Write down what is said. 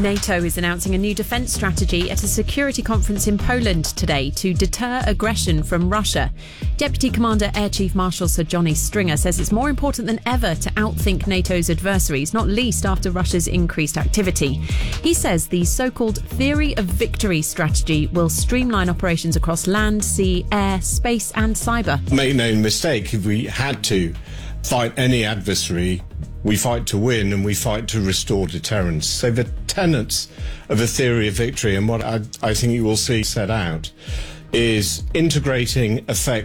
NATO is announcing a new defence strategy at a security conference in Poland today to deter aggression from Russia. Deputy Commander Air Chief Marshal Sir Johnny Stringer says it's more important than ever to outthink NATO's adversaries, not least after Russia's increased activity. He says the so-called theory of victory strategy will streamline operations across land, sea, air, space and cyber. Make no mistake, if we had to fight any adversary, we fight to win and we fight to restore deterrence. So the tenets of a theory of victory, and what I think you will see set out, is integrating effect